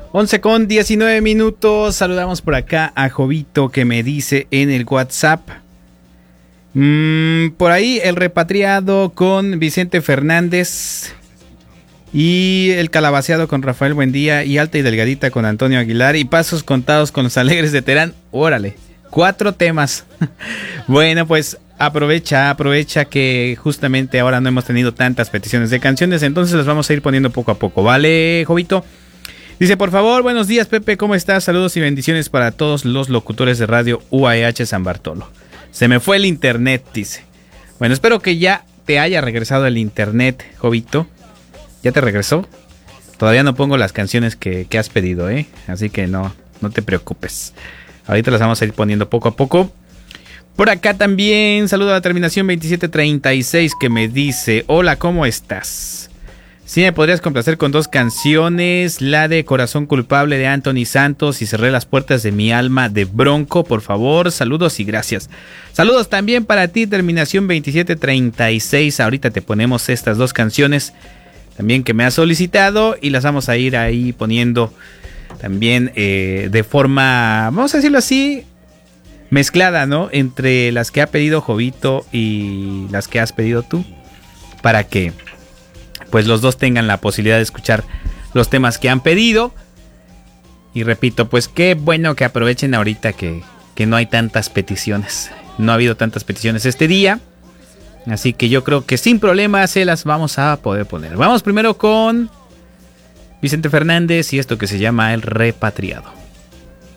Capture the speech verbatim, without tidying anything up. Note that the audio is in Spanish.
once con diecinueve minutos. Saludamos por acá a Jovito que me dice en el WhatsApp. Mm, por ahí el repatriado con Vicente Fernández. Y el calabaceado con Rafael Buendía. Y alta y delgadita con Antonio Aguilar. Y pasos contados con los alegres de Terán. Órale, cuatro temas. Bueno, pues aprovecha, aprovecha que justamente ahora no hemos tenido tantas peticiones de canciones. Entonces las vamos a ir poniendo poco a poco. ¿Vale, Jovito? Dice, por favor, buenos días, Pepe, ¿cómo estás? Saludos y bendiciones para todos los locutores de radio U A H San Bartolo. Se me fue el internet, dice. Bueno, espero que ya te haya regresado el internet, Jovito. ¿Ya te regresó? Todavía no pongo las canciones que, que has pedido, ¿eh? Así que no, no te preocupes. Ahorita las vamos a ir poniendo poco a poco. Por acá también, saludo a la terminación veintisiete treinta y seis que me dice, hola, ¿cómo estás? Sí, me podrías complacer con dos canciones, la de Corazón Culpable de Anthony Santos y Cerré las Puertas de mi Alma de Bronco, por favor, saludos y gracias. Saludos también para ti, terminación veintisiete treinta y seis, ahorita te ponemos estas dos canciones también que me has solicitado y las vamos a ir ahí poniendo también eh, de forma, vamos a decirlo así, mezclada, ¿no? Entre las que ha pedido Jovito y las que has pedido tú, para que pues los dos tengan la posibilidad de escuchar los temas que han pedido. Y repito, pues qué bueno que aprovechen ahorita que, que no hay tantas peticiones. No ha habido tantas peticiones este día. Así que yo creo que sin problema se las vamos a poder poner. Vamos primero con Vicente Fernández y esto que se llama El Repatriado.